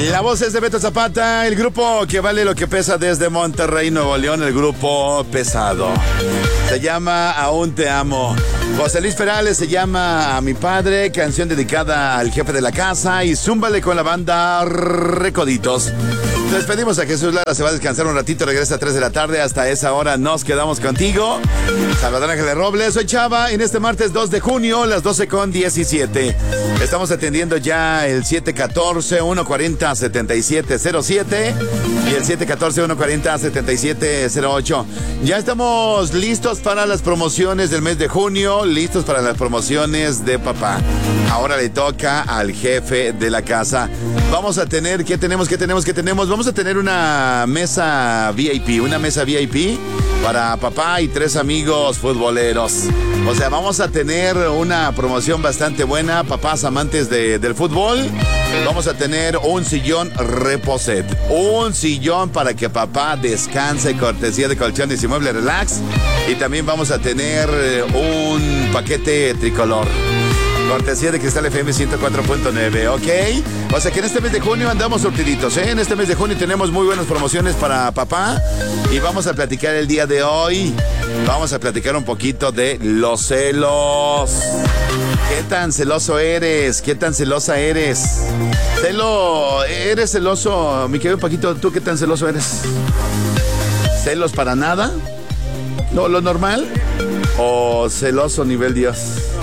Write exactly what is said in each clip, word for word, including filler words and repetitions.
La voz es de Beto Zapata, el grupo que vale lo que pesa desde Monterrey, Nuevo León, el grupo pesado. Se llama Aún Te Amo. José Luis Perales se llama A Mi Padre, canción dedicada al jefe de la casa, y zúmbale con la banda Recoditos. Despedimos a Jesús Lara, se va a descansar un ratito, regresa a tres de la tarde, hasta esa hora nos quedamos contigo. Salvador Ángeles Robles, soy Chava, en este martes dos de junio, las doce con diecisiete. Estamos atendiendo ya el siete uno cuatro, uno cuatro cero, siete siete cero siete y el siete uno cuatro, uno cuatro cero, siete siete cero ocho. Ya estamos listos para las promociones del mes de junio, listos para las promociones de papá. Ahora le toca al jefe de la casa. Vamos a tener, ¿qué tenemos? ¿Qué tenemos? ¿Qué tenemos? Vamos a tener una mesa V I P, una mesa V I P para papá y tres amigos futboleros. O sea, vamos a tener una promoción bastante buena, papás amantes de, del fútbol. Vamos a tener un sillón Reposet, un sillón para que papá descanse, cortesía de Colchones y Muebles Relax. Y también vamos a tener un paquete tricolor, cortesía de Cristal F M ciento cuatro punto nueve, ¿ok? O sea que en este mes de junio andamos surtiditos, ¿eh? En este mes de junio tenemos muy buenas promociones para papá. Y vamos a platicar el día de hoy, vamos a platicar un poquito de los celos. ¿Qué tan celoso eres? ¿Qué tan celosa eres? Celo, ¿eres celoso? Mi querido Paquito, ¿tú qué tan celoso eres? ¿Celos para nada? ¿No, lo normal? ¿O celoso nivel Dios?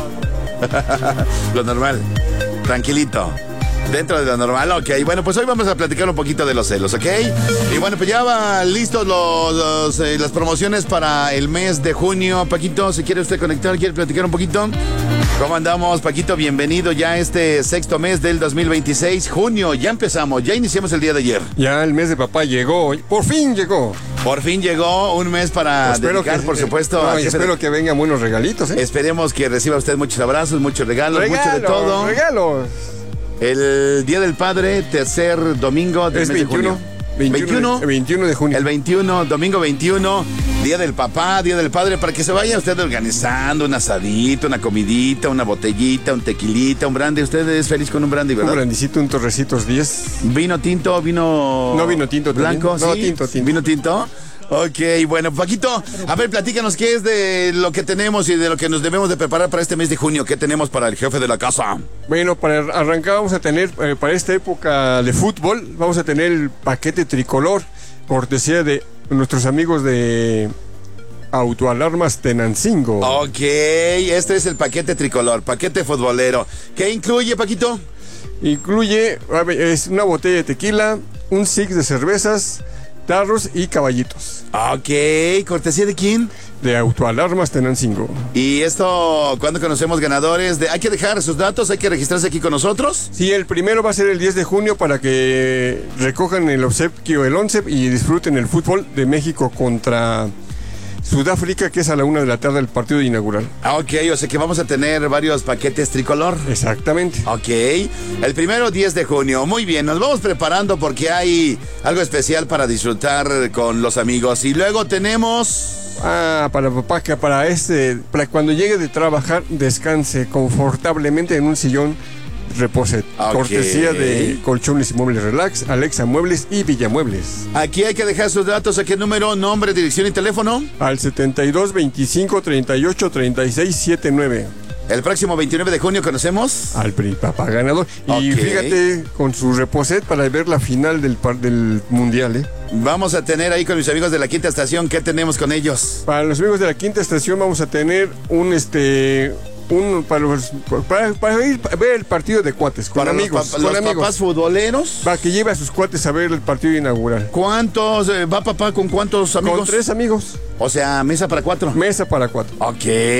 Lo normal, tranquilito, dentro de lo normal, ok. Bueno, pues hoy vamos a platicar un poquito de los celos, ok. Y bueno, pues ya van listos los, los, eh, las promociones para el mes de junio. Paquito, si quiere usted conectar, quiere platicar un poquito. ¿Cómo andamos, Paquito? Bienvenido ya a este sexto mes del dos mil veintiséis, junio. Ya empezamos, ya iniciamos el día de ayer. Ya el mes de papá llegó, por fin llegó. Por fin llegó un mes para espero dedicar, que, por supuesto. No, y espero de... que vengan buenos regalitos, ¿eh? Esperemos que reciba usted muchos abrazos, muchos regalos, regalos mucho de todo. Regalos. El Día del Padre, tercer domingo del es mes veintiuno, de junio. veintiuno, veintiuno de junio. El veintiuno, domingo veintiuno, Día del Papá, Día del Padre, para que se vaya usted organizando un asadito, una comidita, una botellita, un tequilita, un brandy. Usted es feliz con un brandy, ¿verdad? Un brandicito, un Torrecitos diez. ¿Vino tinto, vino No, vino tinto blanco? No, ¿sí? tinto, tinto. ¿Vino tinto? Ok, bueno, Paquito, a ver, platícanos qué es de lo que tenemos y de lo que nos debemos de preparar para este mes de junio. ¿Qué tenemos para el jefe de la casa? Bueno, para arrancar vamos a tener, eh, para esta época de fútbol, vamos a tener el paquete tricolor, cortesía de nuestros amigos de Autoalarmas Tenancingo. Ok, este es el paquete tricolor, paquete futbolero. ¿Qué incluye, Paquito? Incluye, es una botella de tequila, un six de cervezas, tarros y caballitos. Ok, ¿cortesía de quién? De Autoalarmas Tenancingo. ¿Y esto cuándo conocemos ganadores? De, ¿hay que dejar sus datos? ¿Hay que registrarse aquí con nosotros? Sí, el primero va a ser el diez de junio para que recojan el obsequio el once y disfruten el fútbol de México contra Sudáfrica, que es a la una de la tarde el partido inaugural. Ah, ok, o sea que vamos a tener varios paquetes tricolor. Exactamente. Ok, el primero diez de junio, muy bien, nos vamos preparando porque hay algo especial para disfrutar con los amigos. Y luego tenemos... Ah, para papá, que para este, para cuando llegue de trabajar, descanse confortablemente en un sillón Reposet. Okay. Cortesía de Colchones y Muebles Relax, Alexa Muebles y Villamuebles. Aquí hay que dejar sus datos. ¿A qué número, nombre, dirección y teléfono? Al setenta y dos, veinticinco, treinta y ocho, treinta y seis, setenta y nueve. El próximo veintinueve de junio conocemos al P R I papá ganador. Okay. Y fíjate, con su Reposet para ver la final del, del Mundial, ¿eh? Vamos a tener ahí con mis amigos de la Quinta Estación. ¿Qué tenemos con ellos? Para los amigos de la Quinta Estación vamos a tener un este... Un, para, los, para, para ir a ver el partido de cuates con para amigos, los, pa, con los amigos. papás futboleros. Para que lleve a sus cuates a ver el partido inaugural. ¿Cuántos? Eh, ¿Va papá con cuántos amigos? Con tres amigos. O sea, mesa para cuatro. Mesa para cuatro. Ok.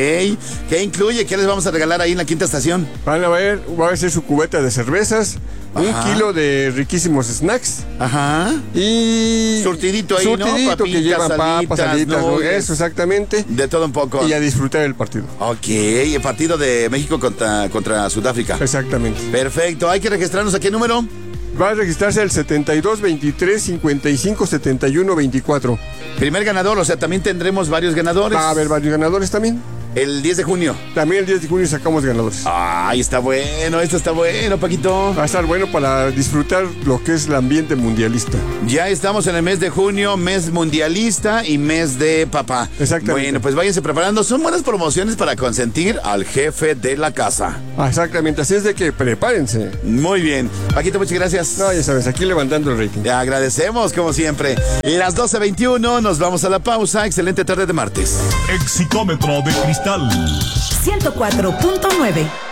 ¿Qué incluye? ¿Qué les vamos a regalar ahí en la Quinta Estación? Van a ver, va a ser su cubeta de cervezas, ajá, un kilo de riquísimos snacks. Ajá. Y... surtidito ahí, surtidito, ¿no? Papitas, que lleva papas, salitas, ¿no? Eso, exactamente. De todo un poco. Y a disfrutar el partido. Ok, el partido de México contra, contra Sudáfrica. Exactamente. Perfecto. ¿Hay que registrarnos a qué número? Va a registrarse al setenta y dos, veintitrés, cincuenta y cinco, setenta y uno, veinticuatro. Primer ganador, o sea, también tendremos varios ganadores. Va a haber varios ganadores también. El diez de junio. También el diez de junio sacamos ganadores. Ay, está bueno, esto está bueno, Paquito. Va a estar bueno para disfrutar lo que es el ambiente mundialista. Ya estamos en el mes de junio, mes mundialista y mes de papá. Exactamente. Bueno, pues váyanse preparando. Son buenas promociones para consentir al jefe de la casa. Ah, exactamente, así es de que prepárense. Muy bien. Paquito, muchas gracias. No, ya sabes, aquí levantando el rating. Te agradecemos, como siempre. Las doce veintiuno, nos vamos a la pausa. Excelente tarde de martes. Exitómetro de cristal ciento cuatro punto nueve.